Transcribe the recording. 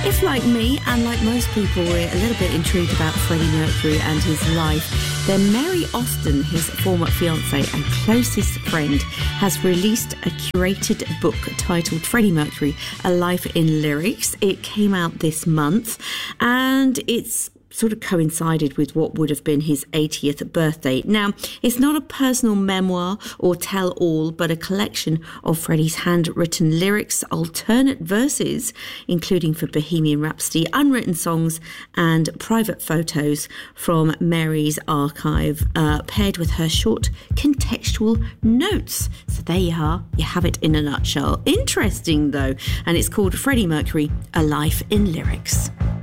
If, like me, and like most people, we're a little bit intrigued about Freddie Mercury and his life, then Mary Austin, his former fiancée and closest friend, has released a curated book titled Freddie Mercury, A Life in Lyrics. It came out this month, and it's sort of coincided with what would have been his 80th birthday. Now, it's not a personal memoir or tell-all, but a collection of Freddie's handwritten lyrics, alternate verses, including for Bohemian Rhapsody, unwritten songs and private photos from Mary's archive, paired with her short contextual notes. So there you are. You have it in a nutshell. Interesting, though. And it's called Freddie Mercury, A Life in Lyrics.